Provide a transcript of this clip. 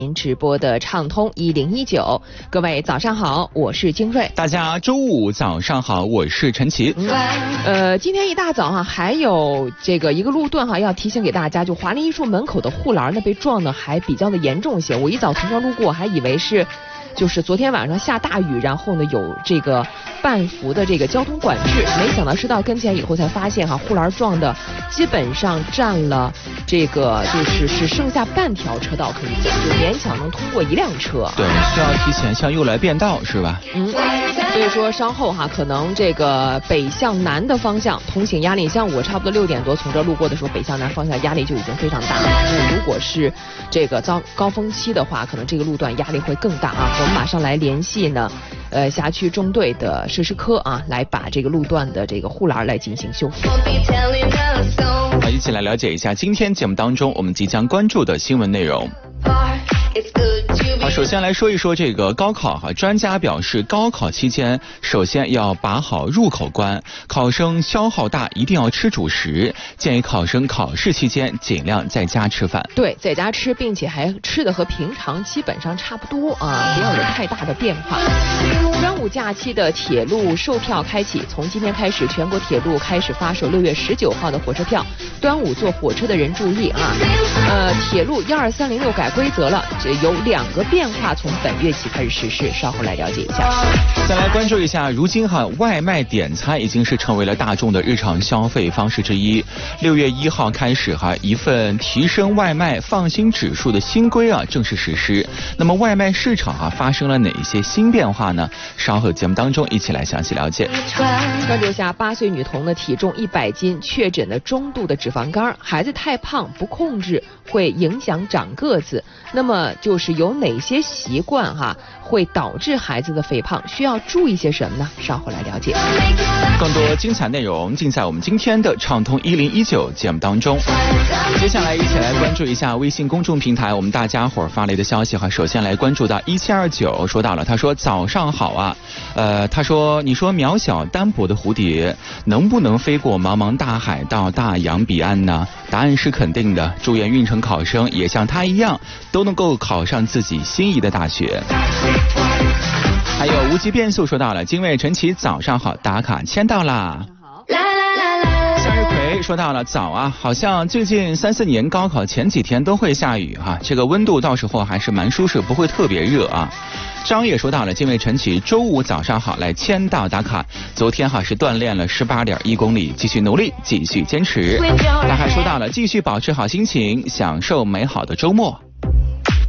您直播的畅通1019，各位早上好，我是金瑞。 大家周五早上好，我是陈奇。 今天一大早哈，还有这个一个路段哈，要提醒给大家，就华林艺术门口的护栏呢被撞的还比较的严重一些。我一早从这路过，还以为是就是昨天晚上下大雨，然后呢有这个半幅的这个交通管制，没想到是到跟前以后才发现哈，护栏撞的基本上占了这个就是只剩下半条车道可以走，就勉强能通过一辆车。 对，需要提前向右来变道是吧？ 所以说稍后哈，可能这个北向南的方向通行压力，像我差不多6点多从这路过的时候，北向南方向压力就已经非常大了。如果是这个高峰期的话，可能这个路段压力会更大啊。我们马上来联系呢，辖区中队的设施科啊，来把这个路段的这个护栏来进行修复。 好，一起来了解一下今天节目当中我们即将关注的新闻内容。好，首先来说一说这个高考哈。专家表示，高考期间首先要把好入口关，考生消耗大，一定要吃主食。建议考生考试期间尽量在家吃饭。 对，在家吃，并且还吃的和平常基本上差不多啊，不要有太大的变化。端午假期的铁路售票开启，从今天开始，全国铁路开始发售6月19号的火车票。端午坐火车的人注意啊，铁路12306改规则了，有2个变化从本月起开始实施，稍后来了解一下。 再来关注一下，如今哈外卖点餐已经是成为了大众的日常消费方式之一。6月1号开始哈，一份提升外卖放心指数的新规啊正式实施。那么外卖市场啊发生了哪一些新变化呢？稍后节目当中一起来详细了解。 关注一下8岁女童的体重100斤，确诊的中度的脂肪肝，孩子太胖不控制会影响长个子。那么就是有哪些习惯哈会导致孩子的肥胖，需要注意些什么呢？稍后来了解。 更多精彩内容尽在我们今天的畅通1019节目当中。接下来一起来关注一下微信公众平台我们大家伙发来的消息哈。首先来关注到1729说到了，他说早上好啊，他说你说渺小单薄的蝴蝶能不能飞过茫茫大海到大洋彼岸呢？答案是肯定的，祝愿运城考生也像他一样都能够考上自己心仪的大学。还有无极变速说到了，金卫陈奇早上好，打卡签到啦。向日葵说到了，早啊，好像最近3-4年高考前几天都会下雨哈，这个温度到时候还是蛮舒适，不会特别热啊。张也说到了，金卫陈奇周五早上好，来签到打卡。昨天哈是锻炼了18.1公里，继续努力，继续坚持。他还说到了，继续保持好心情，享受美好的周末。